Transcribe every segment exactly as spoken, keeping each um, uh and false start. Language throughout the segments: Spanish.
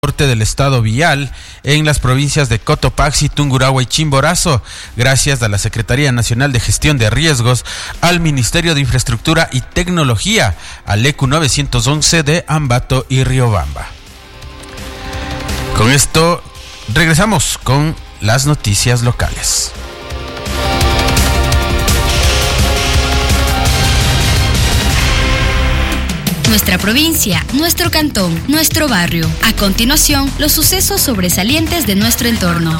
norte del estado vial en las provincias de Cotopaxi, Tungurahua y Chimborazo, gracias a la Secretaría Nacional de Gestión de Riesgos, al Ministerio de Infraestructura y Tecnología, al E Q novecientos once de Ambato y Riobamba. Con esto regresamos con las noticias locales. Nuestra provincia, nuestro cantón, nuestro barrio. A continuación, los sucesos sobresalientes de nuestro entorno.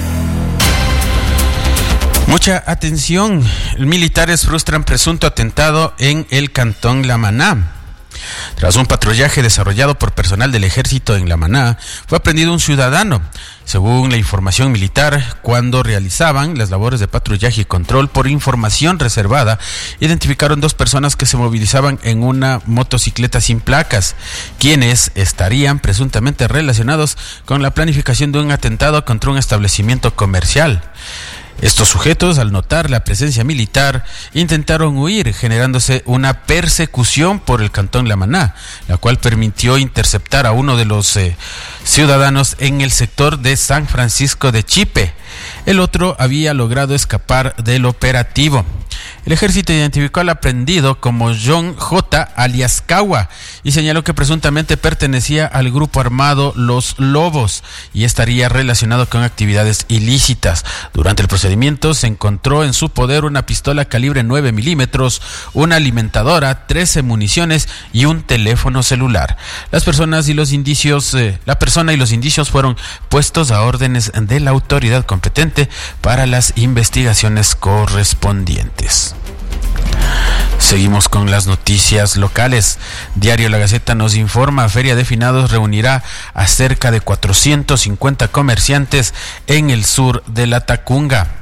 Mucha atención. Militares frustran presunto atentado en el cantón La Maná. Tras un patrullaje desarrollado por personal del ejército en La Maná, fue aprendido un ciudadano. Según la información militar, cuando realizaban las labores de patrullaje y control por información reservada, identificaron dos personas que se movilizaban en una motocicleta sin placas, quienes estarían presuntamente relacionados con la planificación de un atentado contra un establecimiento comercial. Estos sujetos, al notar la presencia militar, intentaron huir, generándose una persecución por el cantón La Maná, la cual permitió interceptar a uno de los eh, ciudadanos en el sector de San Francisco de Chipe. El otro había logrado escapar del operativo. El ejército identificó al aprendido como John J. alias Cawa y señaló que presuntamente pertenecía al grupo armado Los Lobos y estaría relacionado con actividades ilícitas. Durante el procedimiento se encontró en su poder una pistola calibre nueve milímetros, una alimentadora, trece municiones y un teléfono celular. Las personas y los indicios, eh, la persona y los indicios fueron puestos a órdenes de la autoridad competente para las investigaciones correspondientes. Seguimos con las noticias locales. Diario La Gaceta nos informa: Feria de Finados reunirá a cerca de cuatrocientos cincuenta comerciantes en el sur de la Tacunga.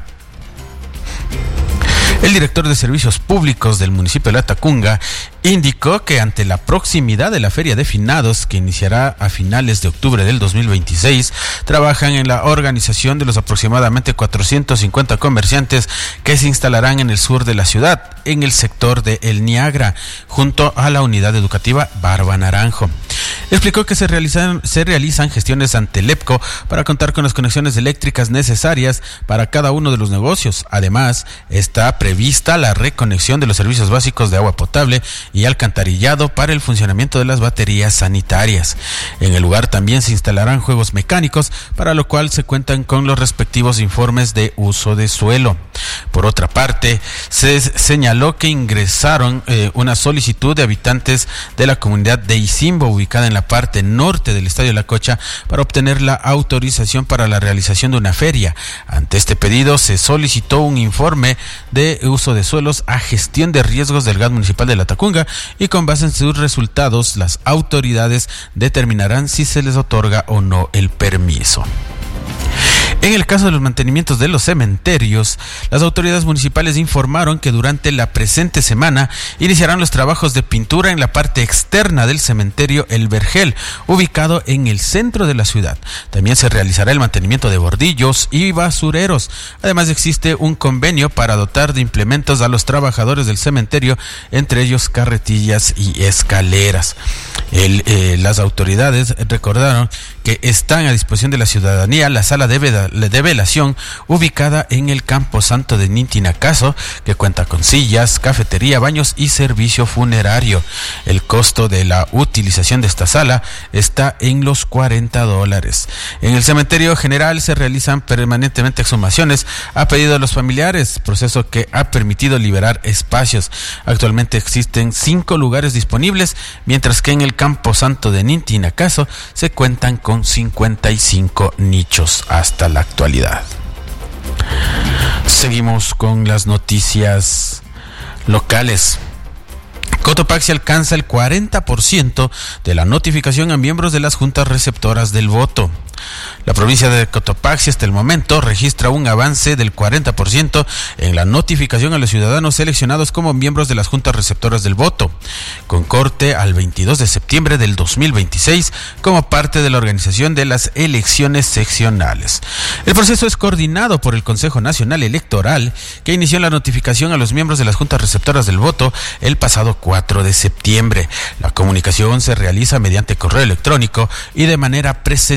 El director de Servicios Públicos del municipio de La Tacunga indicó que ante la proximidad de la Feria de Finados, que iniciará a finales de octubre del dos mil veintiséis, trabajan en la organización de los aproximadamente cuatrocientos cincuenta comerciantes que se instalarán en el sur de la ciudad, en el sector de El Niagara, junto a la unidad educativa Barba Naranjo. Explicó que se realizan, se realizan gestiones ante el E P C O para contar con las conexiones eléctricas necesarias para cada uno de los negocios. Además, está prevista la reconexión de los servicios básicos de agua potable y alcantarillado para el funcionamiento de las baterías sanitarias. En el lugar también se instalarán juegos mecánicos, para lo cual se cuentan con los respectivos informes de uso de suelo. Por otra parte, se señaló que ingresaron eh, una solicitud de habitantes de la comunidad de Isimbo, ubicada en la parte norte del Estadio La Cocha, para obtener la autorización para la realización de una feria. Ante este pedido se solicitó un informe de uso de suelos a gestión de riesgos del G A T municipal de La Tacunga, y con base en sus resultados las autoridades determinarán si se les otorga o no el permiso. En el caso de los mantenimientos de los cementerios, las autoridades municipales informaron que durante la presente semana iniciarán los trabajos de pintura en la parte externa del cementerio El Vergel, ubicado en el centro de la ciudad. También se realizará el mantenimiento de bordillos y basureros. Además, existe un convenio para dotar de implementos a los trabajadores del cementerio, entre ellos carretillas y escaleras. El, eh, las autoridades recordaron que están a disposición de la ciudadanía la sala de, veda, de velación ubicada en el Campo Santo de Nintinacazo, que cuenta con sillas, cafetería, baños y servicio funerario. El costo de la utilización de esta sala está en los cuarenta dólares. En el cementerio general se realizan permanentemente exhumaciones a pedido de los familiares, proceso que ha permitido liberar espacios. Actualmente existen cinco lugares disponibles, mientras que en el Campo Santo de Nintinacazo se cuentan con cincuenta y cinco nichos hasta la actualidad. Seguimos con las noticias locales. Cotopaxi alcanza el cuarenta por ciento de la notificación a miembros de las juntas receptoras del voto. La provincia de Cotopaxi hasta el momento registra un avance del cuarenta por ciento en la notificación a los ciudadanos seleccionados como miembros de las juntas receptoras del voto, con corte al veintidós de septiembre del dos mil veintiséis como parte de la organización de las elecciones seccionales. El proceso es coordinado por el Consejo Nacional Electoral, que inició la notificación a los miembros de las juntas receptoras del voto el pasado cuatro de septiembre. La comunicación se realiza mediante correo electrónico y de manera presencial